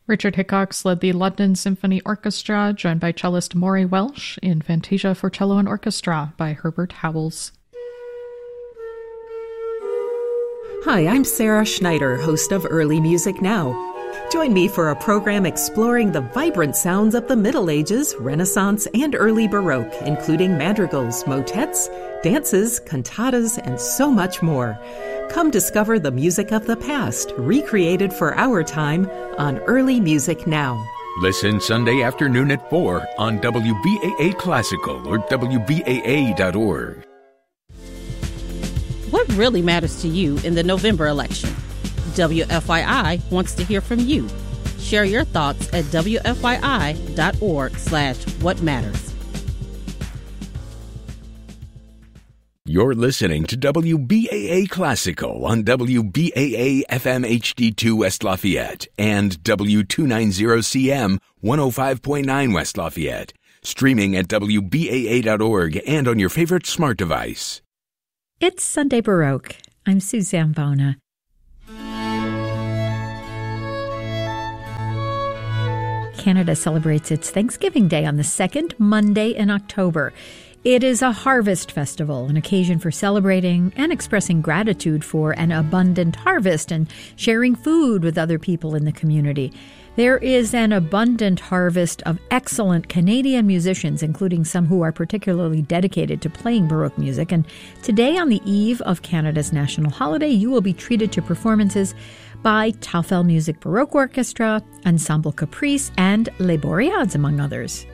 Richard Hickox led the London Symphony Orchestra, joined by cellist Maury Welsh in Fantasia for Cello and Orchestra by Herbert Howells. Hi, I'm Sarah Schneider, host of Early Music Now. Join me for a program exploring the vibrant sounds of the Middle Ages, Renaissance, and early Baroque, including madrigals, motets, dances, cantatas, and so much more. Come discover the music of the past, recreated for our time on Early Music Now. Listen Sunday afternoon at 4 on WBAA Classical or WBAA.org. What really matters to you in the November election? WFYI wants to hear from you. Share your thoughts at WFYI.org/whatmatters. You're listening to WBAA Classical on WBAA FM HD2 West Lafayette and W290CM 105.9 West Lafayette. Streaming at WBAA.org and on your favorite smart device. It's Sunday Baroque. I'm Suzanne Bona. Canada celebrates its Thanksgiving Day on the second Monday in October. It is a harvest festival, an occasion for celebrating and expressing gratitude for an abundant harvest and sharing food with other people in the community. There is an abundant harvest of excellent Canadian musicians, including some who are particularly dedicated to playing Baroque music. And today, on the eve of Canada's national holiday, you will be treated to performances by Taufel Music Baroque Orchestra, Ensemble Caprice, and Les Boreads, among others.